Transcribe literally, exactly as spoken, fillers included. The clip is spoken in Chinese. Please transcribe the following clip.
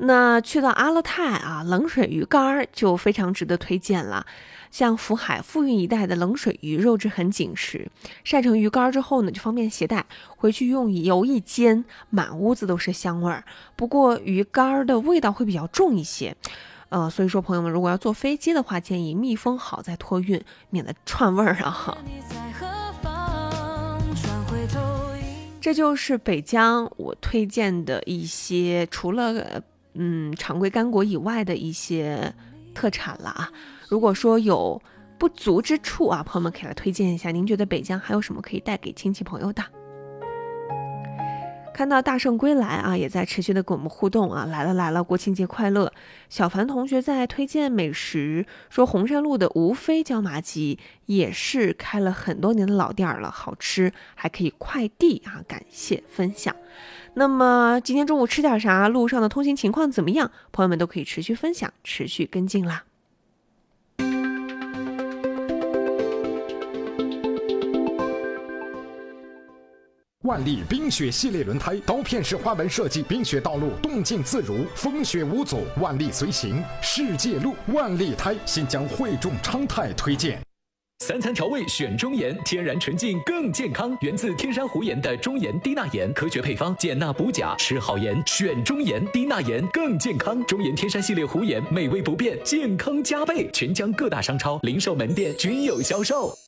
那去到阿勒泰啊，冷水鱼干就非常值得推荐了。像福海富蕴一带的冷水鱼，肉质很紧实，晒成鱼干之后呢，就方便携带，回去用油一煎，满屋子都是香味儿。不过鱼干的味道会比较重一些，呃，所以说朋友们如果要坐飞机的话，建议密封好再托运，免得串味儿啊。这就是北疆我推荐的一些除了嗯常规干果以外的一些特产了啊。如果说有不足之处啊，朋友们可以来推荐一下，您觉得北疆还有什么可以带给亲戚朋友的？看到大圣归来啊，也在持续的跟我们互动啊，来了来了，国庆节快乐！小凡同学在推荐美食，说红山路的吴飞椒麻鸡也是开了很多年的老店了，好吃，还可以快递啊，感谢分享。那么今天中午吃点啥？路上的通行情况怎么样？朋友们都可以持续分享，持续跟进啦。 万历冰雪系列轮胎，刀片式花纹设计，冰雪道路动静自如，风雪无阻，万历随行，世界路。万历胎，新疆汇众昌泰推荐。 三餐调味选中盐，天然纯净更健康，源自天山湖盐的中盐低钠盐，科学配方，减钠补钾，吃好盐选中盐，低钠盐更健康。中盐天山系列湖盐，美味不变，健康加倍，全疆各大商超、零售门店均有销售。